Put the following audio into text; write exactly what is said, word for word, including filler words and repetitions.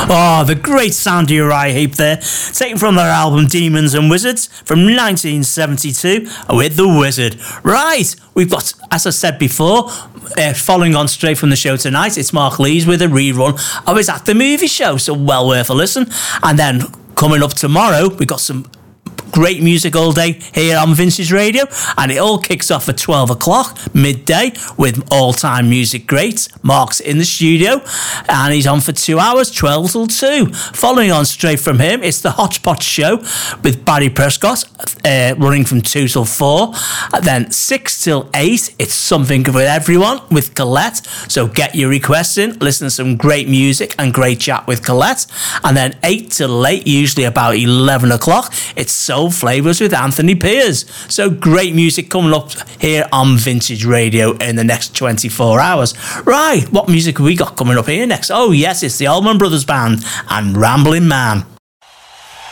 Oh, the great sound of Uriah Heep there, taken from their album Demons and Wizards from nineteen seventy-two with The Wizard. Right, we've got, as I said before, uh, following on straight from the show tonight, it's Mark Lees with a rerun of his At the Movie Show, so well worth a listen. And then coming up tomorrow, we've got some great music all day here on Vintage Radio, and it all kicks off at twelve o'clock midday with all-time music greats. Mark's in the studio and he's on for two hours, twelve till two. Following on straight from him, it's the Hotspot Show with Barry Prescott, uh, running from two till four. Then six till eight, it's Something for Everyone with Colette, so get your requests in, listen to some great music and great chat with Colette. And then eight till eight, usually about eleven o'clock, it's Soul Flavours with Anthony Piers. So great music coming up here on Vintage Radio in the next twenty-four hours. Right, what music have we got coming up here next? Oh yes, it's the Allman Brothers Band and Ramblin' Man.